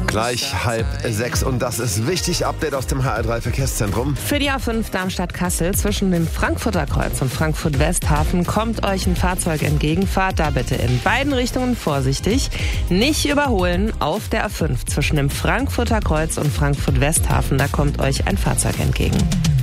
Gleich 5:30 und das ist wichtig. Update aus dem HR3 Verkehrszentrum. Für die A5 Darmstadt-Kassel zwischen dem Frankfurter Kreuz und Frankfurt-Westhafen kommt euch ein Fahrzeug entgegen. Fahrt da bitte in beiden Richtungen vorsichtig. Nicht überholen auf der A5 zwischen dem Frankfurter Kreuz und Frankfurt-Westhafen. Da kommt euch ein Fahrzeug entgegen.